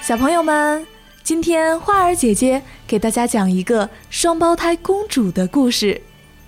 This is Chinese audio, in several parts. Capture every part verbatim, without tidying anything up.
小朋友们，今天花儿姐姐给大家讲一个双胞胎公主的故事。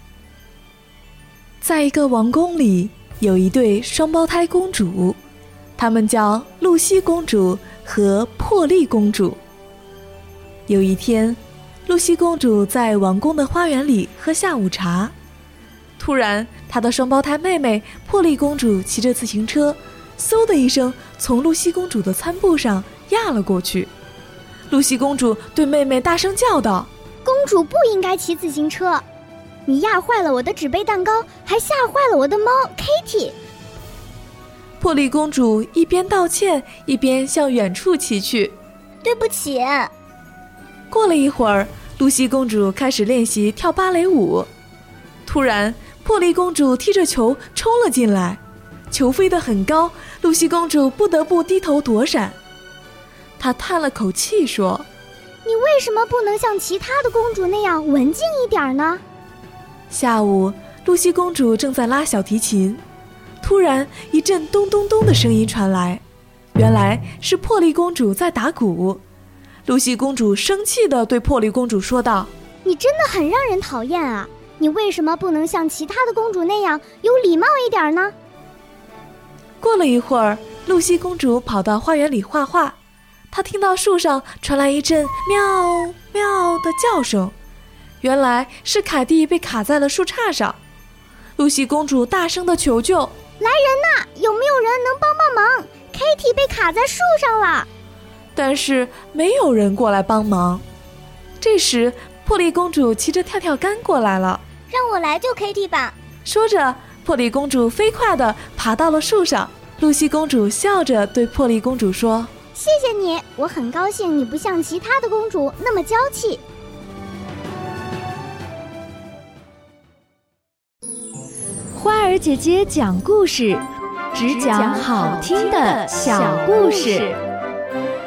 在一个王宫里，有一对双胞胎公主，她们叫露西公主和珀丽公主。有一天，露西公主在王宫的花园里喝下午茶，突然她的双胞胎妹妹珀丽公主骑着自行车，嗖的一声从露西公主的餐布上压了过去。露西公主对妹妹大声叫道： 公主不应该骑自行车，你压坏了我的纸杯蛋糕，还吓坏了我的猫 Kitty。 珀丽公主一边道歉一边向远处骑去。 对不起。 过了一会儿，露西公主开始练习跳芭蕾舞。突然，珀丽公主踢着球冲了进来，球飞得很高，露西公主不得不低头躲闪。她叹了口气说： 你为什么不能像其他的公主那样文静一点呢？ 下午，露西公主正在拉小提琴，突然一阵咚咚咚的声音传来，原来是珀丽公主在打鼓。露西公主生气地对珀丽公主说道： 你真的很让人讨厌啊，你为什么不能像其他的公主那样有礼貌一点呢？ 过了一会儿，露西公主跑到花园里画画，她听到树上传来一阵喵喵的叫声，原来是凯蒂被卡在了树杈上。露西公主大声地求救： 来人呐，有没有人能帮帮忙？ Kitty 被卡在树上了。 但是没有人过来帮忙。这时，珀丽公主骑着跳跳杆过来了。 让我来救 Kitty 吧。 说着，珀丽公主飞快地爬到了树上。露西公主笑着对珀丽公主说： 谢谢你，我很高兴你不像其他的公主那么娇气。 花儿姐姐讲故事，只讲好听的小故事。